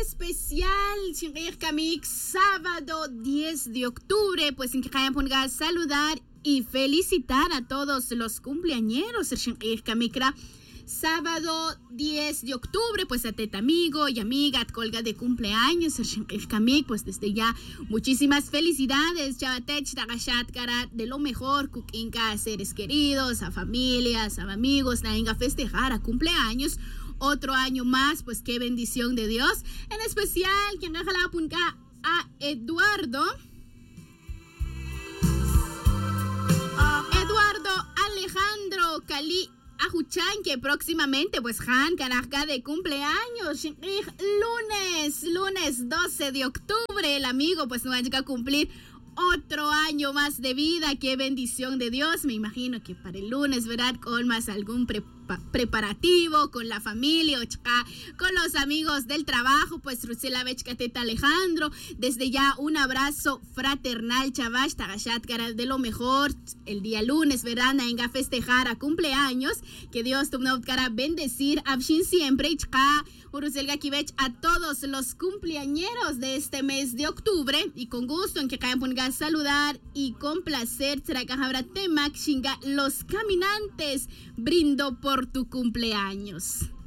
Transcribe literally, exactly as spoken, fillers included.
especial, Kamik, sábado diez de octubre, pues en que a saludar y felicitar a todos los cumpleañeros, Kamikra. Sábado diez de octubre, pues a teta amigo y amiga, colga de cumpleaños, Kamik, pues desde ya muchísimas felicidades, Chavatech, Tagashat, Cara, de lo mejor, Kukinka, a seres queridos, a familias, a amigos, Nainga, festejar a cumpleaños. Otro año más, pues qué bendición de Dios. En especial, quien deja la punca a Eduardo. Eduardo Alejandro Cali Ajuchan, que próximamente, pues, Han Carajca de cumpleaños. Lunes, lunes doce de octubre, el amigo, pues, no va a llegar a cumplir otro año más de vida. Qué bendición de Dios. Me imagino que para el lunes, ¿verdad? Con más algún pre preparativo, con la familia, con los amigos del trabajo, pues Rusela Bechcateta Alejandro, desde ya un abrazo fraternal, Chavash, Tagashat, cara de lo mejor, el día lunes, ¿verdad? Venga a festejar a cumpleaños, que Dios te cara bendecir, Abshin siempre, Ichka, Uruselga Kibech, a todos los cumpleañeros de este mes de octubre, y con gusto en que caen ponga saludar y con placer, Trakajabra Temak, Shinga, los caminantes, brindo por tu cumpleaños.